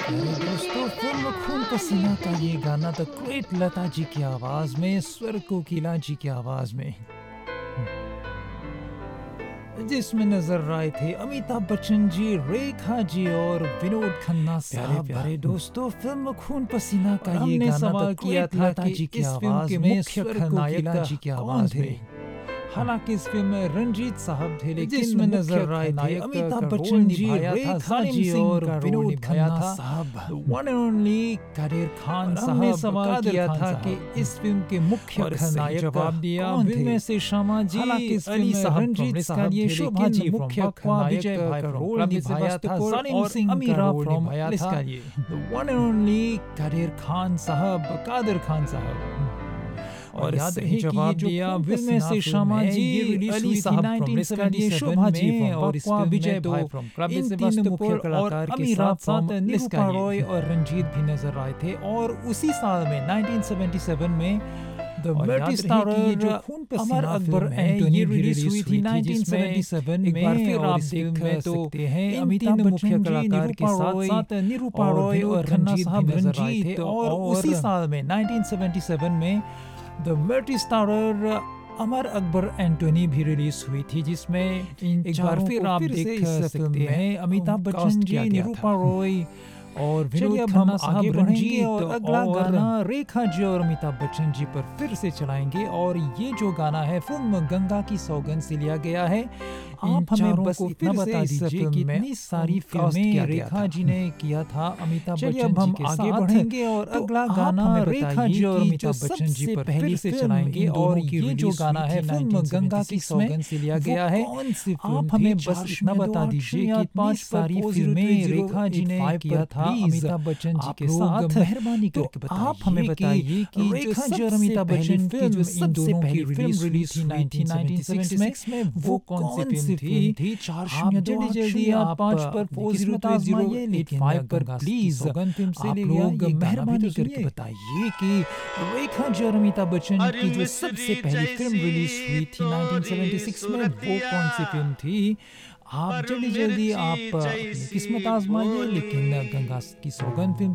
अरे दोस्तों, फिल्म खून पसीना का ये गाना द ग्रेट लता जी की आवाज में, स्वर कोकिला जी की आवाज में, जिसमें नजर आए थे अमिताभ बच्चन जी, रेखा जी और विनोद खन्ना साहब। प्यारे दोस्तों, फिल्म खून पसीना का ये गाना सवाल किया था कि इस फिल्म के मुख्य खलनायक जी की आवाज में। हालांकि इस फिल्म में रंजीत साहब थे, लेकिन जिसमें नजर आए थे अमिताभ बच्चन जी, रेखा जी और विनोद खन्ना साहब, one and only Qadir Khan साहब। हमने सवाल किया था कि इस फिल्म के मुख्य खलनायक जवाब दिया फिल्म से शर्मा जी, अली साहब, रंजीत साहब, ये शोभा जी मुख्य खलनायक विजय भाई का रोल निभाया था, सालिम सिंह अमीरा फ्रॉम निभाया था, one and only Qadir Khan साहब। और याद रहे जवाब दिया फिल्म से शर्मा जी, अली साहब फ्रॉम शोभा जी और इस विजय भाई फ्रॉम क्लब सेवास्तोपुर और अमीरा साथ निरूपा रॉय और रंजीत भी नजर आए थे। और उसी साल में 1977 में द मल्टी स्टारर जो खून पसीना अमर एंटोनी भी रिलीज हुई थी 1977 में। एक बार फिर आप देख सकते हैं अमिताभ बच्चन कलाकार के साथ साथ निरूपा रॉय और रंजीत भी नजर आए थे। और उसी साल में 1977 में the multi starrer Amar Akbar Antony भी रिलीज हुई थी, जिसमें एक बार फिर आप देख सकते हैं अमिताभ बच्चन जी, निरूपा रॉय और विनोद खन्ना साहब, रंजीत और अगला गाना रेखा जी और अमिताभ बच्चन जी पर फिर से चलाएंगे। और ये जो गाना है फिल्म गंगा की सौगंध से लिया गया है। आप हमें बस इतना बता दीजिए कि इतनी सारी फिल्में रेखा जी ने किया था अमिताभ बच्चन जी के साथ। चलिए अब हम आगे बढ़ेंगे और अगला गाना रेखा जी और अमिताभ बच्चन जी पर फिर से चलाएंगे। और ये जो गाना है फिल्म गंगा की सौगंध से लिया गया है। आप हमें बस इतना बता दीजिए कि 5 सारी फिल्में रेखा जी ने किया था अमिताभ बच्चन जी के साथ। मेहरबानी करके बताइए, आप हमें बताइए कि रेखा जी और अमिताभ बच्चन की जो सबसे पहली फिल्म रिलीज थी 1976 में, वो कौन सी फिल्म थी? 4 जल्दी आप 5 पर 403085 पर प्लीज सौगंध फिल्म से आप लोग मेहरबानी करके बताइए कि रेखा जी और अमिताभ बच्चन की जो सबसे पहली फिल्म रिलीज हुई थी 1976 में, वो कौन सी फिल्म थी? आप जल्दी आप अपनी किस्मत आजमाइए, लेकिन गंगा की सौगंध फिल्म